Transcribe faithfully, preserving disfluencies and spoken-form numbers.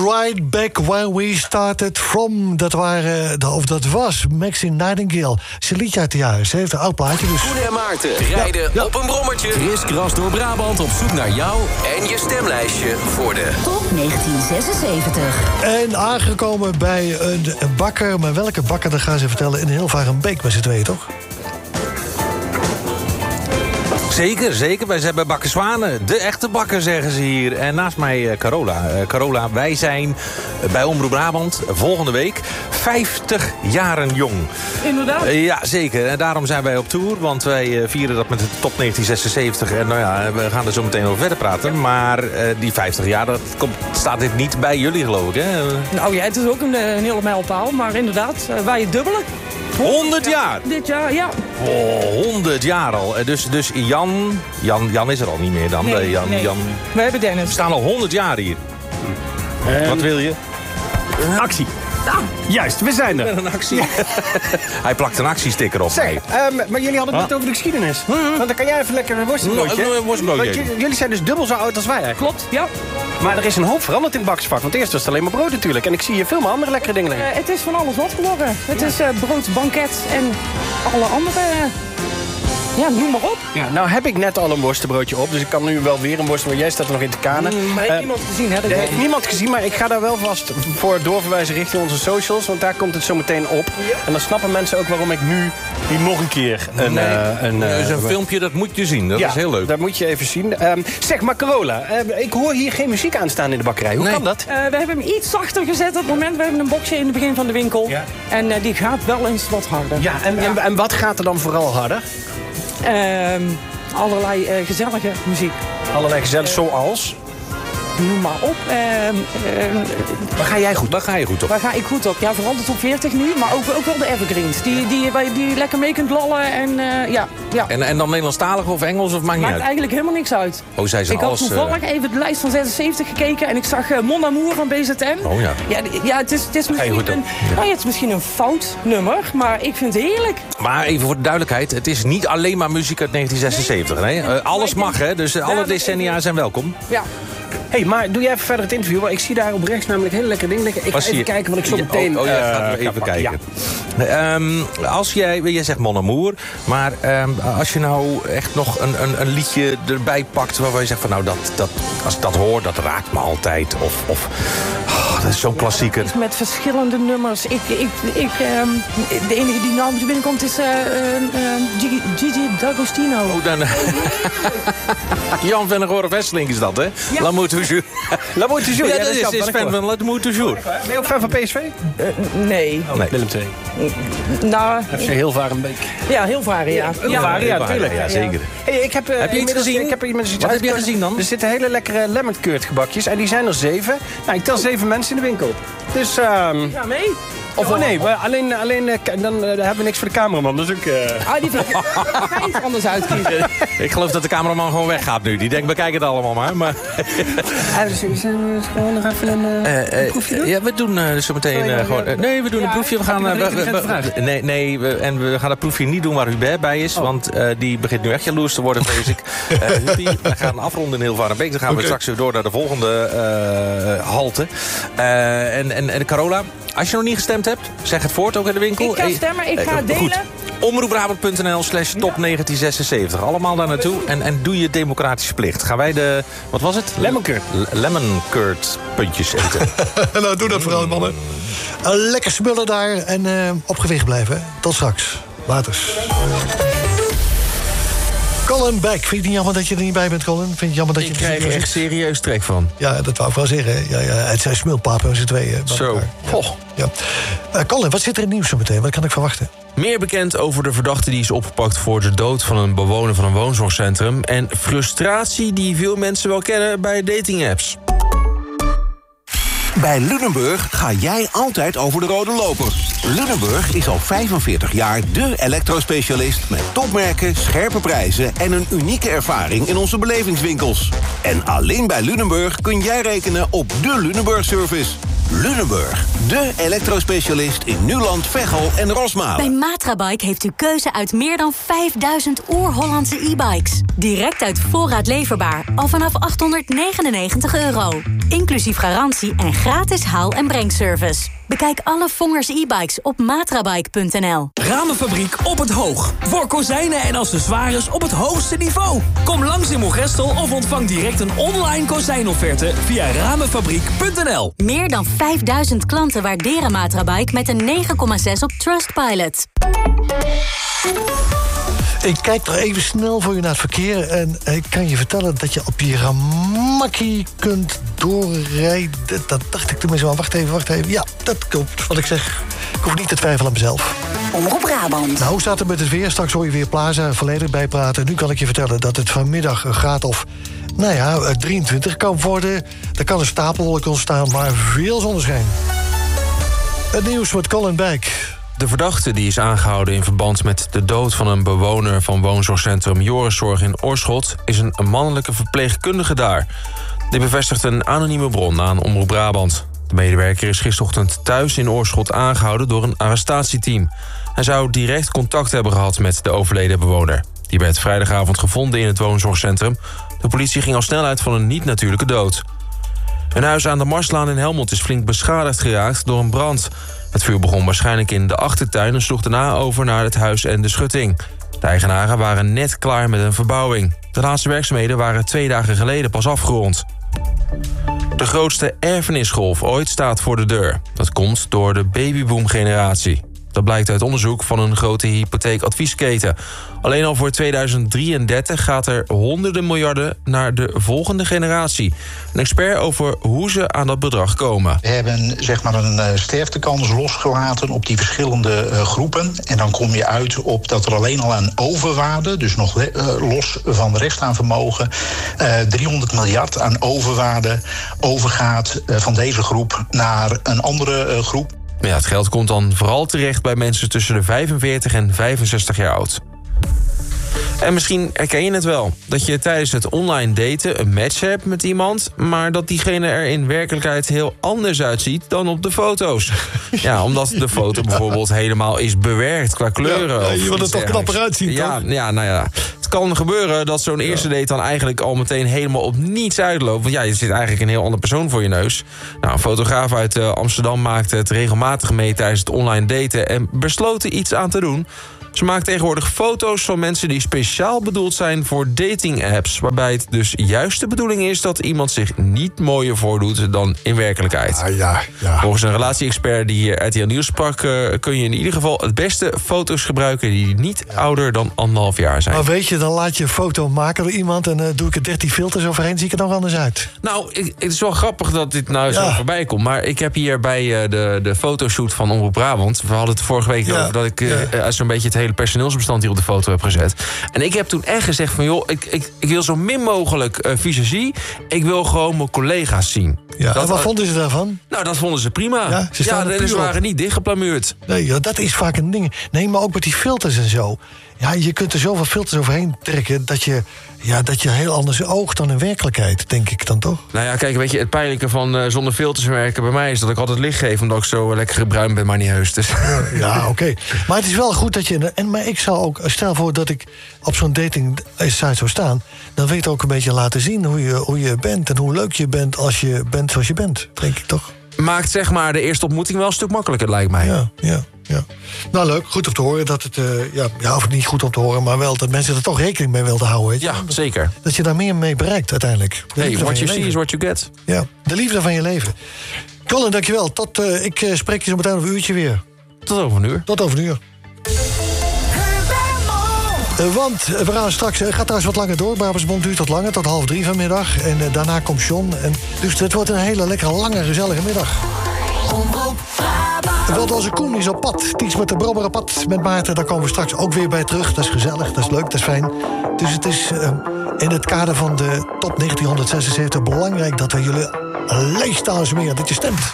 Right Back Where We Started From. Dat, waren, of dat was Maxine Nightingale. Ze liedje uit de jaren. Ze heeft een oud plaatje. Dus. Koen en Maarten rijden ja, ja. op een brommertje. Kriskras door Brabant op zoek naar jou en je stemlijstje voor de Top negentien zesenzeventig. En aangekomen bij een bakker. Maar welke bakker, dat gaan ze vertellen in Hilvarenbeek met z'n tweeën, toch? Zeker, zeker. Wij zijn bij Bakker Zwanen. De echte bakker, zeggen ze hier. En naast mij uh, Carola. Uh, Carola, wij zijn bij Omroep Brabant volgende week vijftig jaren jong. Inderdaad. Uh, ja, zeker. En daarom zijn wij op tour. Want wij uh, vieren dat met de top negentien zesenzeventig. En nou ja, we gaan er zo meteen over verder praten. Maar uh, die vijftig jaar, dat komt, staat dit niet bij jullie, geloof ik, hè? Nou ja, het is ook een, een hele mijlpaal. Maar inderdaad, uh, wij dubbelen. honderd jaar? Dit jaar, ja. Oh, honderd jaar al. Dus, dus Jan, Jan... Jan is er al niet meer dan. Nee, Jan, nee. Jan, we hebben Dennis. we staan al honderd jaar hier. En... Wat wil je? Actie. Ah. Juist, we zijn er. Een actie. Ja. Hij plakt een actiesticker op. Zeg, um, maar jullie hadden het net over de geschiedenis. Mm-hmm. Want dan kan jij even lekker een worstenbroodje. No, een worstenbroodje. Want j- jullie zijn dus dubbel zo oud als wij eigenlijk. Klopt, ja. Maar er is een hoop veranderd in het baksvak. Want eerst was het alleen maar brood natuurlijk. En ik zie hier veel meer andere lekkere dingen liggen. Uh, het is van alles wat geworden. Het ja. is uh, brood, banket en alle andere... Uh, ja, noem maar op. Ja, nou heb ik net al een worstenbroodje op. Dus ik kan nu wel weer een worstenbroodje. Jij staat er nog in te kanen. Mm, maar heeft uh, niemand gezien, hè? Dat heeft niemand gezien, maar ik ga daar wel vast voor doorverwijzen richting onze socials. Want daar komt het zo meteen op. Ja. En dan snappen mensen ook waarom ik nu hier nog een keer een... Nee, uh, een uh, dus een filmpje, dat moet je zien. Dat ja, is heel leuk. Dat moet je even zien. Um, zeg, maar Carola, uh, ik hoor hier geen muziek aanstaan in de bakkerij. Hoe nee. kan dat? Uh, we hebben hem iets zachter gezet op het moment. We hebben een boxje in het begin van de winkel. Ja. En uh, die gaat wel eens wat harder. Ja, en, ja. En, en wat gaat er dan vooral harder? Uh, allerlei uh, gezellige muziek. Allerlei gezellig, uh, zoals? Noem maar op. Uh, uh, waar ga jij goed? Waar ga je goed op? Waar ga ik goed op? Ja, vooral de top veertig nu, maar ook, ook wel de evergreens. Die, die, die, die je lekker mee kunt lallen en uh, ja. ja. En, en dan Nederlandstalig of Engels of maakt niet Maakt uit? eigenlijk helemaal niks uit. Oh, zij zijn ik alles, had toevallig uh... even de lijst van zesenzeventig gekeken en ik zag uh, Mon Amour van B Z N. Oh ja. Ja, ja het, is, het, is misschien een, ja. nou, ja, het is misschien een fout nummer, maar ik vind het heerlijk. Maar even voor de duidelijkheid, het is niet alleen maar muziek uit negentien zesenzeventig. Nee? Uh, alles mag, hè? Dus uh, alle decennia zijn welkom. Ja. Hé, hey, maar doe jij even verder het interview. Want ik zie daar op rechts namelijk hele lekkere dingen liggen. Ik ga even je... kijken wat ik zo meteen... Ja, oh, oh ja, gaan we uh, even kijken. Ja. Um, als jij, jij zegt Mon Amour, maar um, als je nou echt nog een, een, een liedje erbij pakt waarvan je zegt van nou, dat, dat, als ik dat hoor, dat raakt me altijd. Of, of oh, dat is zo'n klassieker. Ja, met verschillende nummers. Ik, ik, ik, um, de enige die nou binnenkomt is uh, uh, Gigi D'Agostino. Oh, dan... Jan van der Goren-Wesseling is dat, hè? Ja. L'amour toujours. L'amour toujours. Ja, ja, dat is, is fan van L'amour toujours. Ben je ook fan van P S V? Uh, nee. Oh, nee. Willem twee. Nou... F C Hilvarenbeek. Ja, Hilvaren, ja. Hilvaren, ja, natuurlijk. Ja, zeker. Hey, ik heb, uh, heb je iets gezien? Ik heb er Wat heb je gezien dan? Er zitten hele lekkere lemon curd gebakjes. En die zijn er zeven. Nou, ik tel zeven mensen in de winkel. Dus... Um, ja, mee? Of oh, nee, maar alleen, alleen uh, dan uh, hebben we niks voor de cameraman. Dus ook... Uh... Ah, die ga iets anders uitkiezen. Ik geloof dat de cameraman gewoon weggaat nu. Die denkt, bekijk het allemaal maar. maar... ah, dus we zijn gewoon nog even een, uh, uh, een proefje doen? Ja, we doen uh, zo meteen uh, gewoon... Uh, nee, we doen ja, een proefje. We gaan... Uh, we, we, we, nee, nee we, en we gaan dat proefje niet doen waar Hubert bij is. Oh. Want uh, die begint nu echt jaloers te worden, vrees ik. Uh, Hubie, we gaan afronden in Hilvarenbeek. Dan gaan we okay. straks weer door naar de volgende uh, halte. Uh, en, en, en Carola... Als je nog niet gestemd hebt, zeg het voort ook in de winkel. Ik ga stemmen, ik ga uh, delen. omroepbrabant.nl slash top negentien zesenzeventig. Allemaal daar naartoe en, en doe je democratische plicht. Gaan wij de, wat was het? Lemon curd. Lemon curd puntjes eten. Nou, doe dat vooral, mannen. Uh, lekker smullen daar en uh, op gewicht blijven. Hè. Tot straks. Laters. Colin Beck. Vind je het niet jammer dat je er niet bij bent, Colin? Vind je het jammer dat je ik krijg er echt serieus trek van. Ja, dat wou ik wel zeggen. Ja, ja, het zijn smulpapen met z'n tweeën. Zo. Ja. Oh. Ja. Uh, Colin, wat zit er in het nieuws zo meteen? Wat kan ik verwachten? Meer bekend over de verdachte die is opgepakt voor de dood van een bewoner van een woonzorgcentrum. En frustratie die veel mensen wel kennen bij datingapps. Bij Lunenburg ga jij altijd over de rode loper. Lunenburg is al vijfenveertig jaar de elektrospecialist met topmerken, scherpe prijzen en een unieke ervaring in onze belevingswinkels. En alleen bij Lunenburg kun jij rekenen op de Lunenburg-service. Lunenburg, de elektrospecialist in Nuland, Veghel en Rosmalen. Bij Matrabike heeft u keuze uit meer dan vijfduizend oer-Hollandse e-bikes. Direct uit voorraad leverbaar, al vanaf achthonderdnegenennegentig euro. Inclusief garantie en gratis haal- en brengservice. Bekijk alle Vongers e-bikes op matrabike punt n l. Ramenfabriek op het Hoog. Voor kozijnen en accessoires op het hoogste niveau. Kom langs in Moergestel of ontvang direct een online kozijnofferte via ramenfabriek punt n l. Meer dan vijfduizend klanten waarderen Matrabike met een negen komma zes op Trustpilot. Ik kijk nog even snel voor je naar het verkeer. En ik kan je vertellen dat je op je gemakkie kunt doorrijden. Dat dacht ik tenminste wel. Wacht even, wacht even. Ja, dat klopt wat ik zeg. Ik hoef niet te twijfelen aan mezelf. Omroep Brabant. Nou, hoe staat het met het weer? Straks hoor je weer Plaza volledig bijpraten. Nu kan ik je vertellen dat het vanmiddag een graad of... nou ja, drieëntwintig kan worden. Er kan een stapelwolk ontstaan, maar veel zonneschijn. Het nieuws met Colin Beck. De verdachte die is aangehouden in verband met de dood van een bewoner van woonzorgcentrum Joriszorg in Oorschot is een mannelijke verpleegkundige daar. Dit bevestigt een anonieme bron aan Omroep Brabant. De medewerker is gisterochtend thuis in Oorschot aangehouden door een arrestatieteam. Hij zou direct contact hebben gehad met de overleden bewoner. Die werd vrijdagavond gevonden in het woonzorgcentrum. De politie ging al snel uit van een niet-natuurlijke dood. Een huis aan de Marslaan in Helmond is flink beschadigd geraakt door een brand. Het vuur begon waarschijnlijk in de achtertuin en sloeg daarna over naar het huis en de schutting. De eigenaren waren net klaar met een verbouwing. De laatste werkzaamheden waren twee dagen geleden pas afgerond. De grootste erfenisgolf ooit staat voor de deur. Dat komt door de babyboom-generatie. Dat blijkt uit onderzoek van een grote hypotheekadviesketen. Alleen al voor tweeduizend drieëndertig gaat er honderden miljarden naar de volgende generatie. Een expert over hoe ze aan dat bedrag komen. We hebben zeg maar een uh, sterftekans losgelaten op die verschillende uh, groepen. En dan kom je uit op dat er alleen al aan overwaarde, dus nog uh, los van de rest aan vermogen, uh, driehonderd miljard aan overwaarde overgaat uh, van deze groep naar een andere uh, groep. Ja, het geld komt dan vooral terecht bij mensen tussen de vijfenveertig en vijfenzestig jaar oud. En misschien herken je het wel, dat je tijdens het online daten een match hebt met iemand, maar dat diegene er in werkelijkheid heel anders uitziet dan op de foto's. Ja, omdat de foto bijvoorbeeld helemaal is bewerkt qua kleuren. Ja, je wil er toch knapper uitzien, ja, toch? Ja, nou ja. Het kan gebeuren dat zo'n eerste date dan eigenlijk al meteen helemaal op niets uitloopt. Want ja, je zit eigenlijk een heel andere persoon voor je neus. Nou, een fotograaf uit uh, Amsterdam maakte het regelmatig mee tijdens het online daten en besloot er iets aan te doen. Ze maakt tegenwoordig foto's van mensen die speciaal bedoeld zijn voor dating-apps, waarbij het dus juist de bedoeling is dat iemand zich niet mooier voordoet dan in werkelijkheid. Ah, ja, ja. Volgens een relatie-expert die hier R T L Nieuws sprak, uh, kun je in ieder geval het beste foto's gebruiken die niet ouder dan anderhalf jaar zijn. Maar weet je, dan laat je een foto maken door iemand en uh, doe ik er dertien filters overheen, zie ik er nog anders uit. Nou, ik, het is wel grappig dat dit nou zo ja. voorbij komt, maar ik heb hier bij uh, de, de fotoshoot van Omroep Brabant, we hadden het vorige week ja. over dat ik uh, ja. uh, zo'n beetje het hele personeelsbestand hier op de foto heb gezet. En ik heb toen echt gezegd van, joh, ik, ik, ik wil zo min mogelijk uh, visagie. Ik wil gewoon mijn collega's zien. Ja, dat, en wat uh, vonden ze daarvan? Nou, dat vonden ze prima. Ja, ze, ja, de, ze waren niet dichtgeplamuurd. Nee, ja, dat is vaak een ding. Nee, maar ook met die filters en zo. Ja, je kunt er zoveel filters overheen trekken dat je, ja, dat je heel anders oogt dan in werkelijkheid, denk ik dan toch? Nou ja, kijk, weet je, het pijnlijke van uh, zonder filters werken bij mij is dat ik altijd licht geef omdat ik zo lekker bruin ben, maar niet heus. Dus. Ja, ja oké. Okay. Maar het is wel goed dat je... En, maar ik zou ook, stel voor dat ik op zo'n dating site zou staan, dan wil je het ook een beetje laten zien hoe je, hoe je bent en hoe leuk je bent als je bent zoals je bent, denk ik toch? Maakt zeg maar de eerste ontmoeting wel een stuk makkelijker, lijkt mij. Ja, ja, ja. Nou, leuk. Goed om te horen dat het... Uh, ja, ja, of niet goed om te horen, maar wel dat mensen er toch rekening mee wilden houden. Weet je? Ja, dat, zeker. Dat je daar meer mee bereikt uiteindelijk. Hey, what you see is what you get. Ja, de liefde van je leven. Colin, dankjewel. Tot, uh, ik uh, spreek je zo meteen over een uurtje weer. Tot over een uur. Tot over een uur. Uh, want uh, we gaan straks, uh, gaat trouwens wat langer door. Brabants duurt tot langer, tot half drie vanmiddag. En uh, daarna komt John. En, dus het wordt een hele lekkere, lange, gezellige middag. Want onze Koen is op pad. Ties met de Brobberen pad met Maarten. Daar komen we straks ook weer bij terug. Dat is gezellig, dat is leuk, dat is fijn. Dus het is uh, in het kader van de top negentienhonderdzesenzeventig belangrijk dat we jullie leestaal smeren. Dat je stemt.